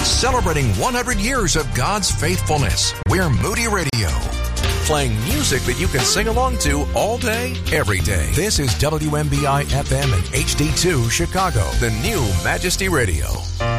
Celebrating 100 years of God's faithfulness. We're Moody Radio. Playing music that you can sing along to all day, every day. This is WMBI FM and HD2 Chicago, the new Majesty Radio.